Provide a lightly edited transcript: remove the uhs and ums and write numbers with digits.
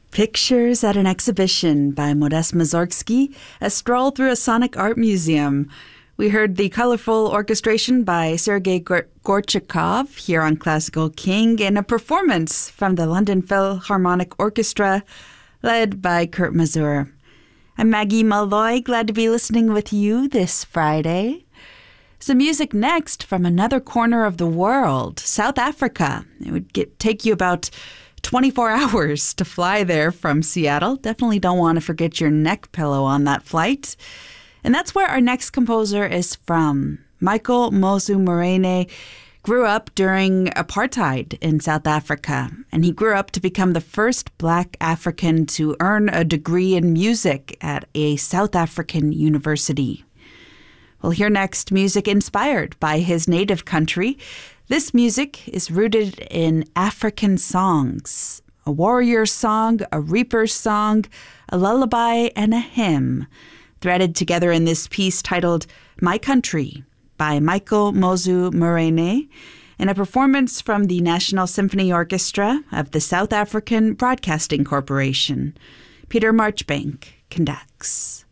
Pictures at an Exhibition by Modest Mussorgsky, a stroll through a sonic art museum. We heard the colorful orchestration by Sergei Gorchakov here on Classical King in a performance from the London Philharmonic Orchestra led by Kurt Masur. I'm Maggie Malloy, glad to be listening with you this Friday. Some music next from another corner of the world, South Africa. It would take you about 24 hours to fly there from Seattle. Definitely don't want to forget your neck pillow on that flight. And that's where our next composer is from. Michael Motsu-Morene grew up during apartheid in South Africa, and he grew up to become the first Black African to earn a degree in music at a South African university. We'll hear next music inspired by his native country. This music is rooted in African songs, a warrior song, a reaper's song, a lullaby, and a hymn, threaded together in this piece titled My Country by Michael Motsu-Morene, in a performance from the National Symphony Orchestra of the South African Broadcasting Corporation. Peter Marchbank conducts.